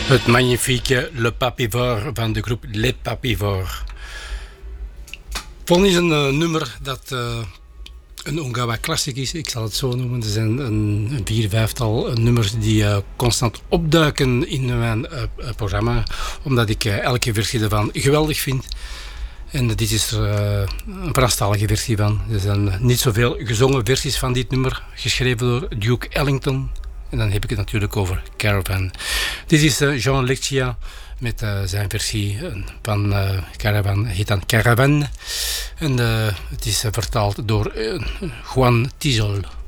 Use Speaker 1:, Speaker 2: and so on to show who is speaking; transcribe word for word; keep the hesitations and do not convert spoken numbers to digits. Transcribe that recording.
Speaker 1: Het magnifieke Le Papivore van de groep Les Papivores. Volgens een uh, nummer dat uh, een Ongava classic is, ik zal het zo noemen. Er zijn een, een vier, vijftal nummers die uh, constant opduiken in mijn uh, uh, programma, omdat ik uh, elke versie ervan geweldig vind. En dit is er uh, een Franstalige versie van. Er zijn niet zoveel gezongen versies van dit nummer, geschreven door Duke Ellington. En dan heb ik het natuurlijk over Caravan. Dit is uh, Jean Leccia met uh, zijn versie van uh, Caravan, heet dan Caravan. En uh, het is uh, vertaald door uh, Juan Tizol.